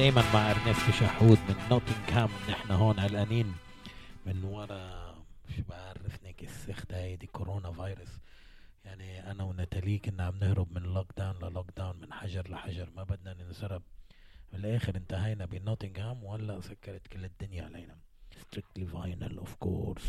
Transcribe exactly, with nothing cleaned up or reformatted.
دايما مع ارنست شحود من نوتنغهام. نحن هون قلقانين من ورا، مش بعرف نيك السخته هي دي كورونا فيروس. يعني انا ونتالي كنا عم نهرب من لوك داون للوك داون، من حجر لحجر، ما بدنا ننسرب. بالاخر انتهينا بنوتنغهام ولا سكرت كل الدنيا علينا. strictly vinyl of course.